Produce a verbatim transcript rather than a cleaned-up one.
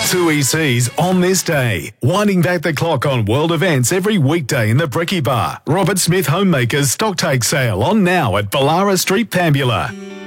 Two E Cs on this day. Winding back the clock on world events every weekday in the Brekkie Bar. Robert Smith Homemakers stock take sale on now at Ballara Street, Pambula.